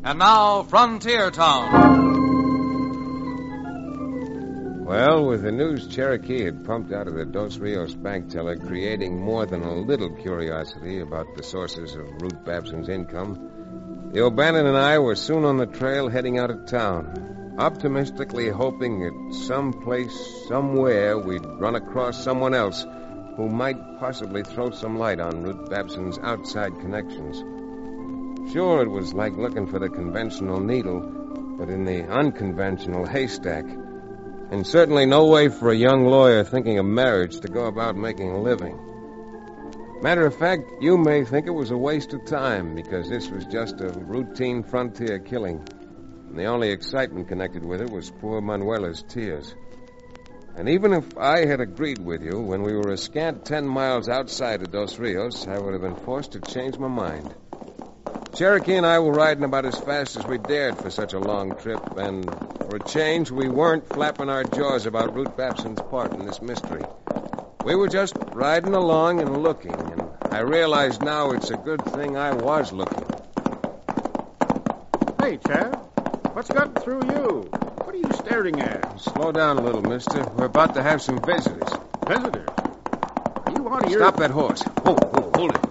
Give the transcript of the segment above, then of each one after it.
And now, Frontier Town. Well, with the news Cherokee had pumped out of the Dos Rios bank teller, creating more than a little curiosity about the sources of Ruth Babson's income, the O'Bannon and I were soon on the trail heading out of town, optimistically hoping that someplace, somewhere, we'd run across someone else who might possibly throw some light on Ruth Babson's outside connections. Sure, it was like looking for the conventional needle, but in the unconventional haystack. And certainly no way for a young lawyer thinking of marriage to go about making a living. Matter of fact, you may think it was a waste of time because this was just a routine frontier killing. And the only excitement connected with it was poor Manuela's tears. And even if I had agreed with you when we were a scant 10 miles outside of Dos Rios, I would have been forced to change my mind. Cherokee and I were riding about as fast as we dared for such a long trip, and for a change, we weren't flapping our jaws about Ruth Babson's part in this mystery. We were just riding along and looking, and I realize now it's a good thing I was looking. Hey, Chad, what's gotten through you? What are you staring at? Slow down a little, mister. We're about to have some visitors. Visitors? Are you out of your... Stop that horse. Hold it.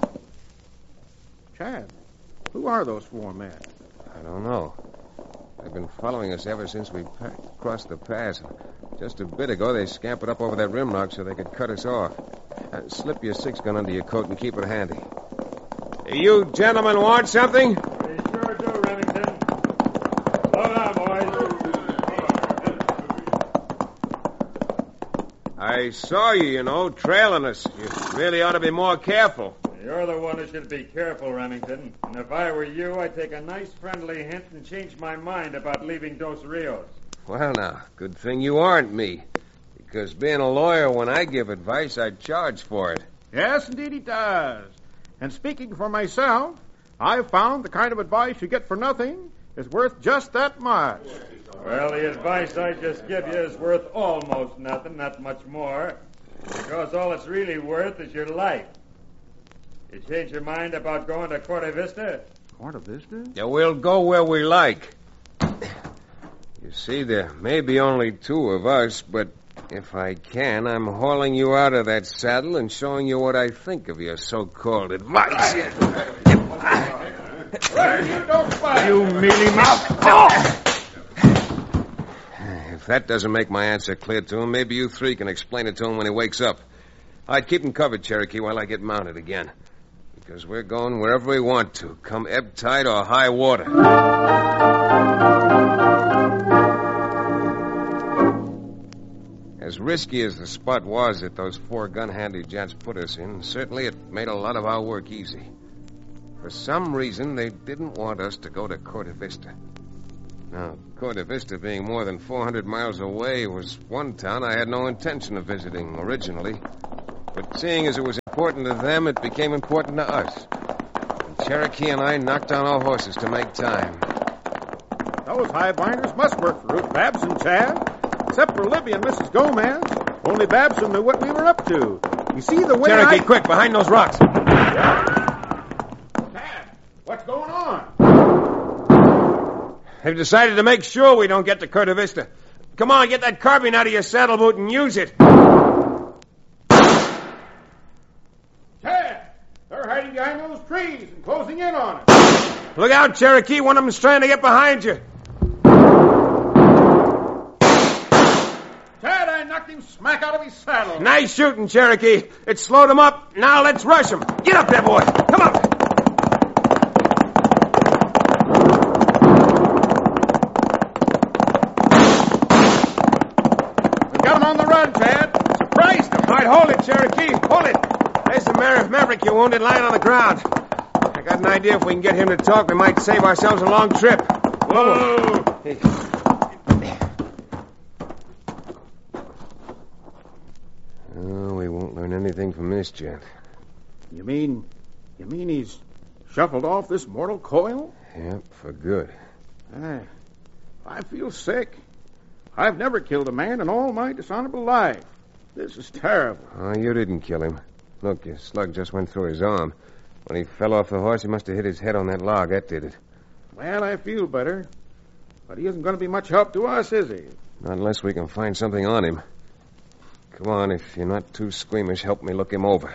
Chad, who are those four men? I don't know. They've been following us ever since we crossed the pass. Just a bit ago, they scampered up over that rim rock so they could cut us off. Slip your 6-gun under your coat and keep it handy. Hey, you gentlemen want something? We sure do, Remington. Slow down, boys. I saw you, trailing us. You really ought to be more careful. You're the one who should be careful, Remington. And if I were you, I'd take a nice friendly hint and change my mind about leaving Dos Rios. Well, now, good thing you aren't me. Because being a lawyer, when I give advice, I'd charge for it. Yes, indeed he does. And speaking for myself, I've found the kind of advice you get for nothing is worth just that much. Well, the advice I just give you is worth almost nothing, not much more. Because all it's really worth is your life. You change your mind about going to Corte Vista? Corte Vista? Yeah, we'll go where we like. You see, there may be only 2 of us, but if I can, I'm hauling you out of that saddle and showing you what I think of your so-called advice. You don't fight! You mealy mouth! If that doesn't make my answer clear to him, maybe you 3 can explain it to him when he wakes up. I'd keep him covered, Cherokee, while I get mounted again. Because we're going wherever we want to, come ebb tide or high water. As risky as the spot was that those 4 gun-handed gents put us in, certainly it made a lot of our work easy. For some reason, they didn't want us to go to Corte Vista. Now, Corte Vista being more than 400 miles away was one town I had no intention of visiting originally. But seeing as it was important to them, it became important to us. And Cherokee and I knocked down our horses to make time. Those highbinders must work for Ruth Babson, Chad. Except for Libby and Mrs. Gomez. Only Babson knew what we were up to. You see the way Cherokee, quick, behind those rocks. Chad, what's going on? They've decided to make sure we don't get to Corte Vista. Come on, get that carbine out of your saddle boot and use it. Hiding behind those trees and closing in on us. Look out, Cherokee. One of them's trying to get behind you. Chad, I knocked him smack out of his saddle. Nice shooting, Cherokee. It slowed him up. Now let's rush him. Get up there, boy. Come on. We got him on the run, Chad. Surprised him. All right, hold it, Cherokee. Hold it. There's the Maverick you wounded lying on the ground. I got an idea if we can get him to talk, we might save ourselves a long trip. Whoa! Hey. Oh, we won't learn anything from this, gent. You mean he's shuffled off this mortal coil? Yep, for good. I feel sick. I've never killed a man in all my dishonorable life. This is terrible. Oh, you didn't kill him. Look, your slug just went through his arm. When he fell off the horse, he must have hit his head on that log. That did it. Well, I feel better. But he isn't going to be much help to us, is he? Not unless we can find something on him. Come on, if you're not too squeamish, help me look him over.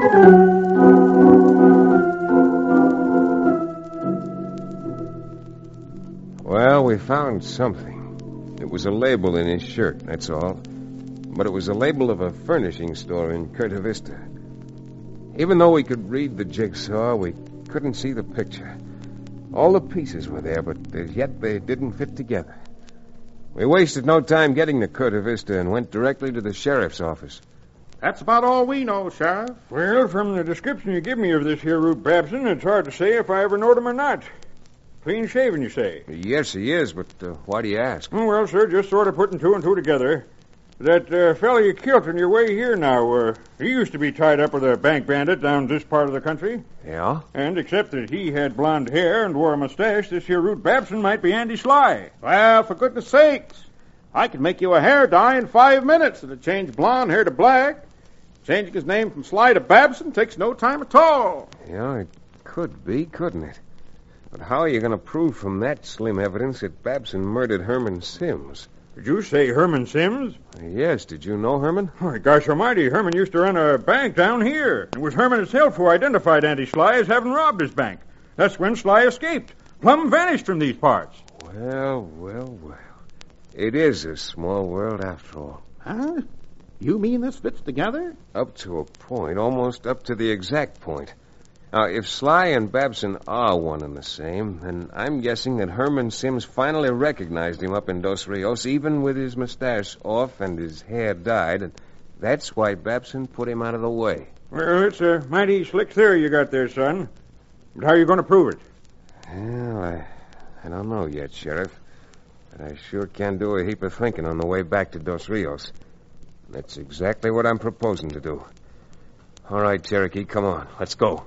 Well, we found something. It was a label in his shirt, that's all. But it was a label of a furnishing store in Corte Vista. Even though we could read the jigsaw, we couldn't see the picture. All the pieces were there, but as yet they didn't fit together. We wasted no time getting to Corte Vista and went directly to the sheriff's office. That's about all we know, Sheriff. Well, from the description you give me of this here Rube Babson, it's hard to say if I ever knowed him or not. Clean shaven, you say? Yes, he is, but why do you ask? Well, sir, just sort of putting two and two together. That fellow you killed on your way here now, he used to be tied up with a bank bandit down this part of the country. Yeah? And except that he had blonde hair and wore a mustache, this here Rube Babson might be Andy Sly. Well, for goodness sakes. I could make you a hair dye in 5 minutes and change blonde hair to black. Changing his name from Sly to Babson takes no time at all. Yeah, it could be, couldn't it? But how are you going to prove from that slim evidence that Babson murdered Herman Sims? Did you say Herman Sims? Yes, did you know Herman? Oh, gosh almighty, Herman used to run a bank down here. It was Herman himself who identified Andy Sly as having robbed his bank. That's when Sly escaped. Plumb vanished from these parts. Well. It is a small world after all. Huh? You mean this fits together? Up to a point, almost up to the exact point. Now, if Sly and Babson are one and the same, then I'm guessing that Herman Sims finally recognized him up in Dos Rios, even with his mustache off and his hair dyed, and that's why Babson put him out of the way. Well, it's a mighty slick theory you got there, son. But how are you going to prove it? Well, I don't know yet, Sheriff. But I sure can do a heap of thinking on the way back to Dos Rios. That's exactly what I'm proposing to do. All right, Cherokee, come on. Let's go.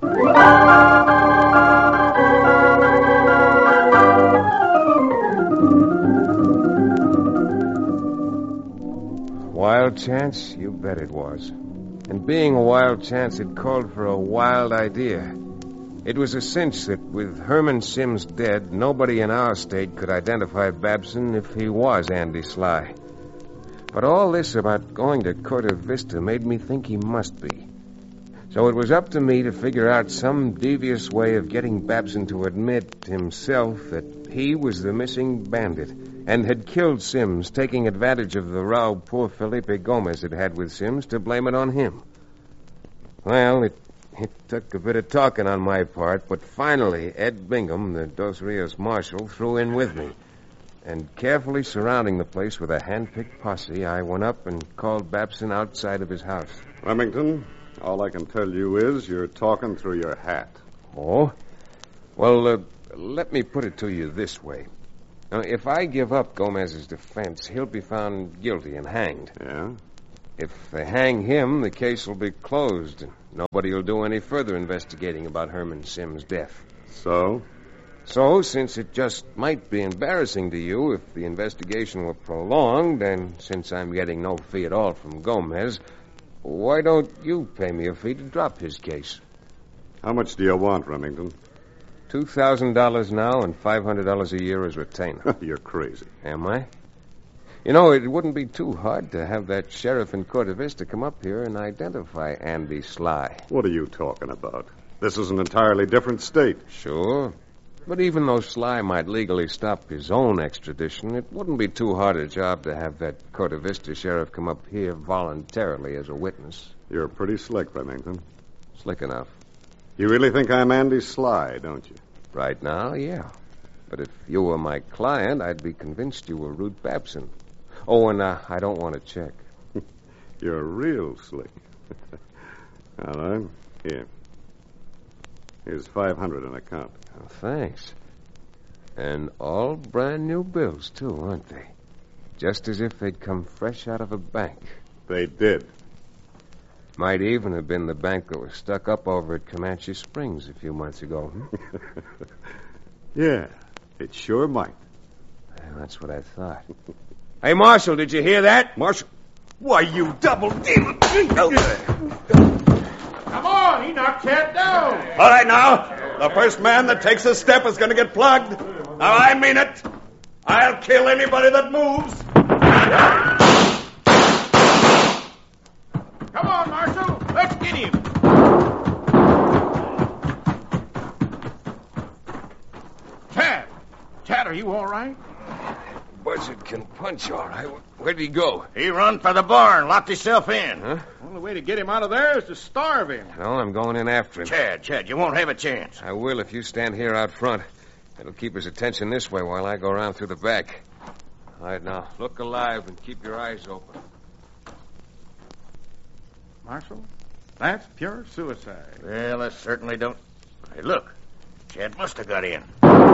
Wild chance? You bet it was. And being a wild chance, it called for a wild idea. It was a cinch that with Herman Sims dead, nobody in our state could identify Babson if he was Andy Sly. But all this about going to Corte Vista made me think he must be. So it was up to me to figure out some devious way of getting Babson to admit himself that he was the missing bandit and had killed Sims, taking advantage of the row poor Felipe Gomez had had with Sims to blame it on him. Well, it took a bit of talking on my part, but finally Ed Bingham, the Dos Rios marshal, threw in with me. And carefully surrounding the place with a hand-picked posse, I went up and called Babson outside of his house. Remington, all I can tell you is you're talking through your hat. Oh? Well, let me put it to you this way. Now, if I give up Gomez's defense, he'll be found guilty and hanged. Yeah? If they hang him, the case will be closed, and nobody will do any further investigating about Herman Sims' death. So? So, since it just might be embarrassing to you if the investigation were prolonged, and since I'm getting no fee at all from Gomez, why don't you pay me a fee to drop his case? How much do you want, Remington? $2,000 now and $500 a year as retainer. You're crazy. Am I? You know, it wouldn't be too hard to have that sheriff in Corte Vista come up here and identify Andy Sly. What are you talking about? This is an entirely different state. Sure. But even though Sly might legally stop his own extradition, it wouldn't be too hard a job to have that Corte Vista sheriff come up here voluntarily as a witness. You're pretty slick, Remington. Slick enough. You really think I'm Andy Sly, don't you? Right now, yeah. But if you were my client, I'd be convinced you were Rube Babson. Oh, and I don't want a check. You're real slick. All right. Here. Here's $500 in account. Oh, thanks. And all brand new bills, too, aren't they? Just as if they'd come fresh out of a bank. They did. Might even have been the bank that was stuck up over at Comanche Springs a few months ago. Yeah, it sure might. Well, that's what I thought. Hey, Marshal, did you hear that? Marshal. Why, you double demon. Come on, he knocked Ted down. All right, now. The first man that takes a step is going to get plugged. Now, I mean it. I'll kill anybody that moves. Come on, Marshal. Let's get him. Chad, are you all right? Buzzard can punch, all right. Where'd he go? He run for the barn, locked himself in. Huh? The only way to get him out of there is to starve him. No, I'm going in after him. Chad, you won't have a chance. I will if you stand here out front. It'll keep his attention this way while I go around through the back. All right, now, look alive and keep your eyes open. Marshal, that's pure suicide. Well, I certainly don't. Hey, look. Chad must have got in.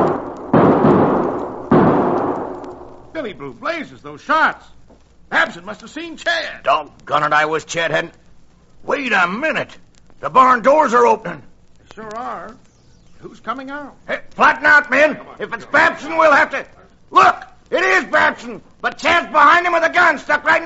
Billy Blue Blazes, those shots. Babson must have seen Chad. Doggone it, I wish Chad hadn't. Wait a minute. The barn doors are open. They sure are. Who's coming out? Hey, flatten out, men. If it's Babson, we'll have to... Look, it is Babson, but Chad's behind him with a gun stuck right in